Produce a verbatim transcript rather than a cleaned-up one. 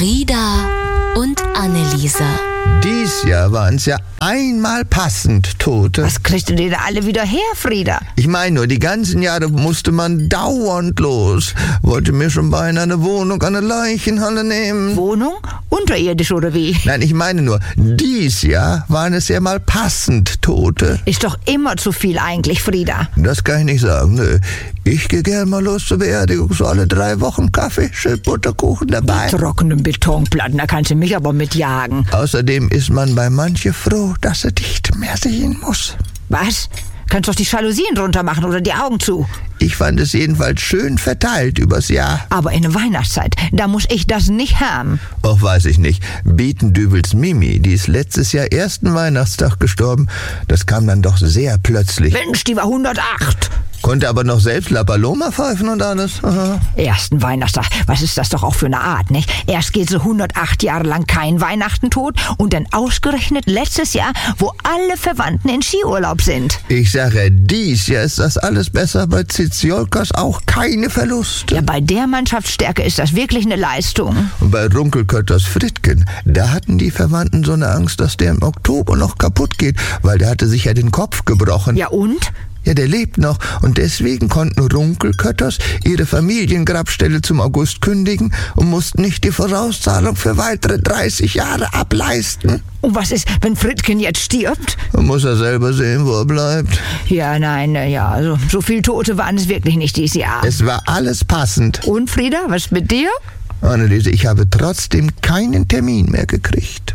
Frieda und Anneliese. Dies Jahr waren es ja einmal passend Tote. Was kriegt ihr da alle wieder her, Frieda? Ich meine nur, die ganzen Jahre musste man dauernd los. Wollte mir schon beinahe eine Wohnung an der Leichenhalle nehmen. Wohnung? Unterirdisch oder wie? Nein, ich meine nur, dies Jahr waren es ja mal passend Tote. Ist doch immer zu viel eigentlich, Frieda. Das kann ich nicht sagen, nö. Ich gehe gern mal los zur Beerdigung, so alle drei Wochen Kaffee, schön Butterkuchen dabei. Trockenen Betonplatten, da kannst du mich aber mitjagen. Außerdem ist man bei manche froh, dass er nicht mehr sehen muss. Was? Kannst doch die Jalousien drunter machen oder die Augen zu. Ich fand es jedenfalls schön verteilt übers Jahr. Aber in der Weihnachtszeit, da muss ich das nicht haben. Och, weiß ich nicht. Bietendübels Mimi, die ist letztes Jahr ersten Weihnachtstag gestorben. Das kam dann doch sehr plötzlich. Mensch, die war hundertacht. Konnte aber noch selbst La Paloma pfeifen und alles. Aha. Ersten Weihnachtstag, was ist das doch auch für eine Art, nicht? Erst geht so hundertacht Jahre lang kein Weihnachten tot und dann ausgerechnet letztes Jahr, wo alle Verwandten in Skiurlaub sind. Ich sage, dies Jahr ist das alles besser. Bei Ziziolkas auch keine Verluste. Ja, bei der Mannschaftsstärke ist das wirklich eine Leistung. Und bei Runkelkötters Frittgen, da hatten die Verwandten so eine Angst, dass der im Oktober noch kaputt geht, weil der hatte sich ja den Kopf gebrochen. Ja und? Ja, der lebt noch und deswegen konnten Runkelkötters ihre Familiengrabstelle zum August kündigen und mussten nicht die Vorauszahlung für weitere dreißig Jahre ableisten. Und was ist, wenn Frittgen jetzt stirbt? Man muss er selber sehen, wo er bleibt. Ja, nein, ja, so, so viele Tote waren es wirklich nicht dieses Jahr. Es war alles passend. Und Frieda, was mit dir? Anneliese, ich habe trotzdem keinen Termin mehr gekriegt.